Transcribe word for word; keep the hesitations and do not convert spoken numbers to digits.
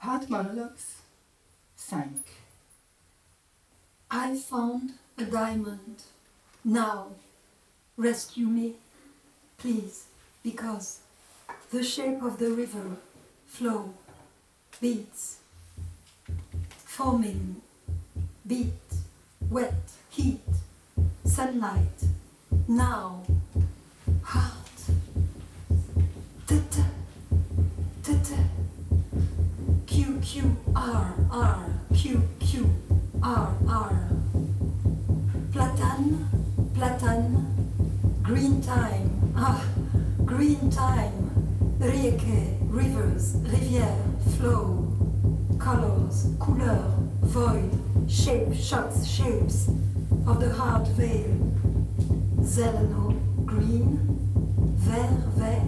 Heart Monologues five. I found a diamond. Now, rescue me, please, because the shape of the river, flow, beats, foaming, beat, wet, heat, sunlight, now, heart, t-t, t-t, Q, Q, R, R, Q, Q, R, R, platane, platane, green time, ah, green time, rieke, rivers, rivière, flow, colors, couleur, void, shape, shots, shapes of the heart veil, zeleno, green, vert, vert,